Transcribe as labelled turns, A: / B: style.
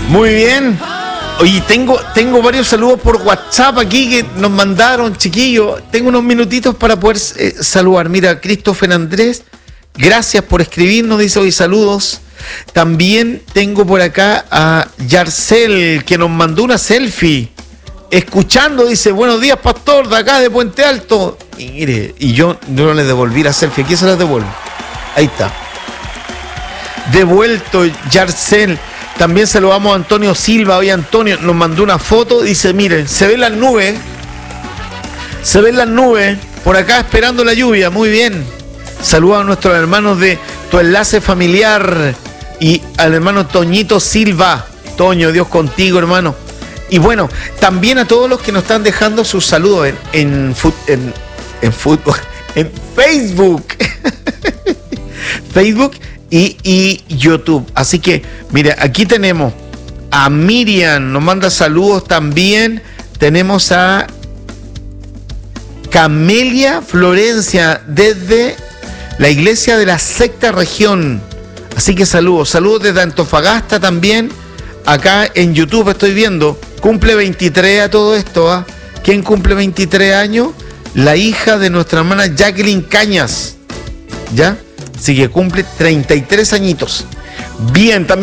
A: Muy bien. Oye, tengo varios saludos por WhatsApp aquí que nos mandaron, chiquillos. Tengo unos minutitos para poder saludar. Mira, Christopher Andrés, gracias por escribirnos, dice hoy saludos. También tengo por acá a Yarcel, que nos mandó una selfie. Escuchando, dice, buenos días, pastor, de acá de Puente Alto. Y mire, y yo no le devolví la selfie. Aquí se la devuelvo. Ahí está. Devuelto, Yarcel. También saludamos a Antonio Silva. Hoy Antonio nos mandó una foto. Dice, miren, se ven las nubes. Se ven las nubes. Por acá esperando la lluvia. Muy bien. Saludos a nuestros hermanos de Tu Enlace Familiar. Y al hermano Toñito Silva. Toño, Dios contigo, hermano. Y bueno, también a todos los que nos están dejando sus saludos en fútbol. En Facebook. Facebook. Y YouTube. Así que, mira, aquí tenemos a Miriam, nos manda saludos también. Tenemos a Camelia Florencia desde la iglesia de la Sexta Región. Así que saludos desde Antofagasta también. Acá en YouTube estoy viendo, cumple 23 a todo esto, ¿ah? ¿Quién cumple 23 años? La hija de nuestra hermana Jacqueline Cañas. ¿Ya? Así que cumple 33 añitos. Bien, también.